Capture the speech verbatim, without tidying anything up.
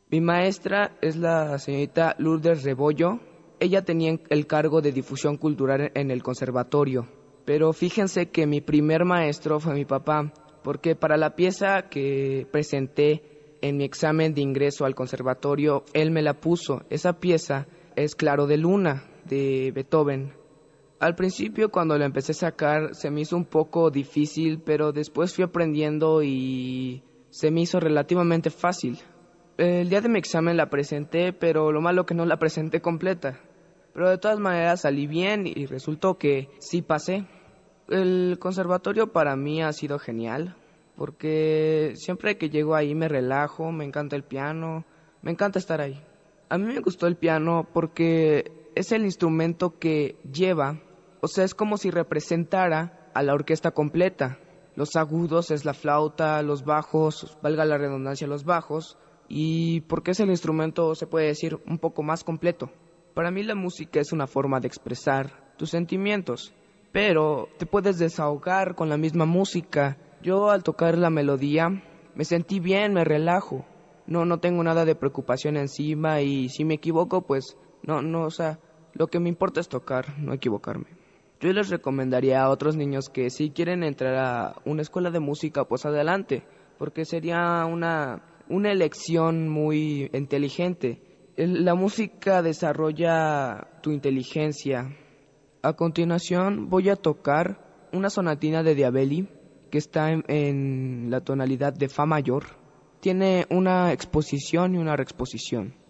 Mi maestra es la señorita Lourdes Rebollo. Ella tenía el cargo de difusión cultural en el conservatorio. Pero fíjense que mi primer maestro fue mi papá, porque para la pieza que presenté en mi examen de ingreso al conservatorio, él me la puso. Esa pieza es Claro de Luna, de Beethoven. Al principio, cuando la empecé a sacar, se me hizo un poco difícil, pero después fui aprendiendo y se me hizo relativamente fácil. El día de mi examen la presenté, pero lo malo que no la presenté completa. Pero de todas maneras salí bien y resultó que sí pasé. El conservatorio para mí ha sido genial, porque siempre que llego ahí me relajo, me encanta el piano, me encanta estar ahí. A mí me gustó el piano porque es el instrumento que lleva, o sea, es como si representara a la orquesta completa. Los agudos es la flauta, los bajos, valga la redundancia, los bajos, y porque es el instrumento, se puede decir, un poco más completo. Para mí la música es una forma de expresar tus sentimientos, pero te puedes desahogar con la misma música. Yo al tocar la melodía me sentí bien, me relajo. No, no tengo nada de preocupación encima y si me equivoco, pues no, no, o sea, lo que me importa es tocar, no equivocarme. Yo les recomendaría a otros niños que si quieren entrar a una escuela de música, pues adelante, porque sería una, una elección muy inteligente. El- La música desarrolla tu inteligencia. A continuación voy a tocar una sonatina de Diabelli que está en, en la tonalidad de Fa mayor. Tiene una exposición y una reexposición.